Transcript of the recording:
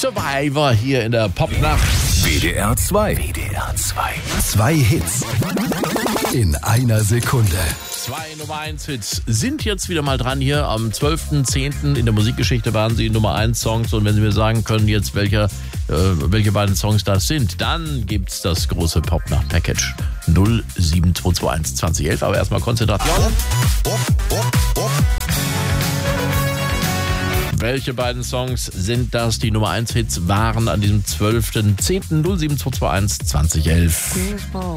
Survivor hier in der Popnacht. WDR 2. WDR 2. 2 Hits in einer Sekunde. 2 Nummer 1 Hits sind jetzt wieder mal dran hier. Am 12.10. in der Musikgeschichte waren sie Nummer 1 Songs. Und wenn Sie mir sagen können, jetzt welche beiden Songs das sind, dann gibt's das große Popnacht-Package 07221 2011. Aber erstmal Konzentration. Welche beiden Songs sind das? Die Nummer 1 Hits waren an diesem 12.10. 07221 2011.